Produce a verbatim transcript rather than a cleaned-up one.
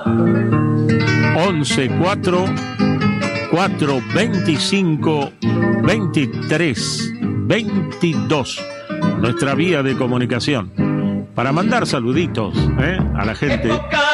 once cuatro cuatro veinticinco veintitrés veintidós, nuestra vía de comunicación, para mandar saluditos, ¿eh?, a la gente